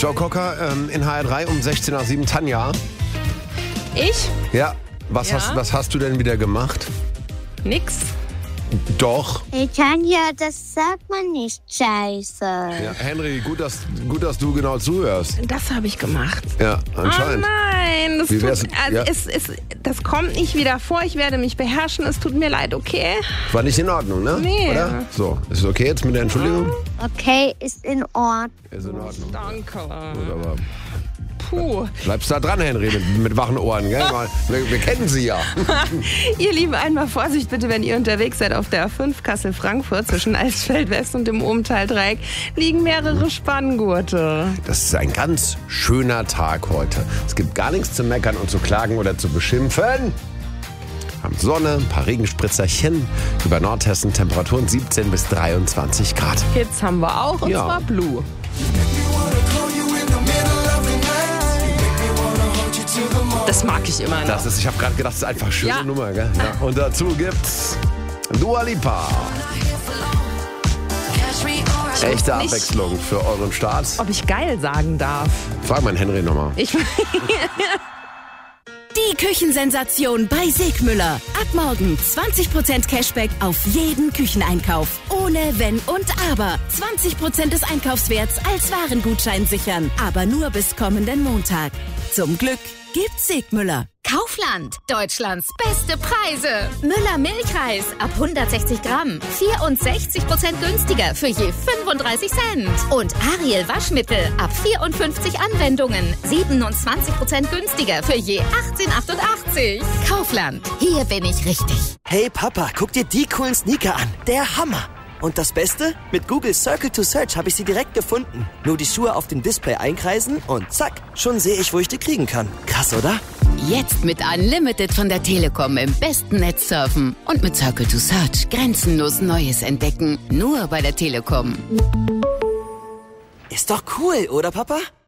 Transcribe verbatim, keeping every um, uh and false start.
Joe Cocker ähm, in H R drei um sechzehn nach sieben. Tanja. Ich? Ja, was, Ja? Hast, was hast du denn wieder gemacht? Nix. Doch. Hey Tanja, das sagt man nicht scheiße. Ja, Henry, gut dass, gut, dass du genau zuhörst. Das habe ich gemacht. Ja, Oh anscheinend. nein, das, Wie tut, wär's- also ja. es, es, das kommt nicht wieder vor. Ich werde mich beherrschen. Es tut mir leid, okay? War nicht in Ordnung, ne? Nee. Oder? So, ist es okay jetzt mit der Entschuldigung? Okay, ist in Ordnung. Ist in Ordnung. Danke. Gut, aber Puh. bleibst da dran, Henry, mit, mit wachen Ohren, gell? Mal, wir, wir kennen sie ja. Ihr Lieben, einmal Vorsicht bitte, wenn ihr unterwegs seid auf der A fünf Kassel-Frankfurt zwischen Eisfeld West und dem Umtal-Dreieck liegen mehrere Spanngurte. Das ist ein ganz schöner Tag heute. Es gibt gar nichts zu meckern und zu klagen oder zu beschimpfen. Wir haben Sonne, ein paar Regenspritzerchen. Über Nordhessen Temperaturen siebzehn bis dreiundzwanzig Grad. Hits haben wir auch, und Ja. zwar Blue. Das mag ich immer noch. Das ist, ich habe gerade gedacht, das ist einfach eine schöne Ja. Nummer, gell? Ja. Und dazu gibt's Dua Lipa. Echte nicht- Abwechslung für euren Start. Ob ich geil sagen darf. Frag mal Henry nochmal. Ich Die Küchensensation bei Segmüller. Ab morgen zwanzig Prozent Cashback auf jeden Kücheneinkauf. Ohne Wenn und Aber. zwanzig Prozent des Einkaufswerts als Warengutschein sichern. Aber nur bis kommenden Montag. Zum Glück gibt's Segmüller. Kaufland, Deutschlands beste Preise. Müller Milchreis ab hundertsechzig Gramm, vierundsechzig Prozent günstiger für je fünfunddreißig Cent. Und Ariel Waschmittel ab vierundfünfzig Anwendungen, siebenundzwanzig Prozent günstiger für je achtzehn achtundachtzig. Kaufland, hier bin ich richtig. Hey Papa, guck dir die coolen Sneaker an. Der Hammer. Und das Beste? Mit Google Circle to Search habe ich sie direkt gefunden. Nur die Schuhe auf dem Display einkreisen und zack, schon sehe ich, wo ich die kriegen kann. Krass, oder? Jetzt mit Unlimited von der Telekom im besten Netz surfen und mit Circle to Search grenzenlos Neues entdecken. Nur bei der Telekom. Ist doch cool, oder Papa?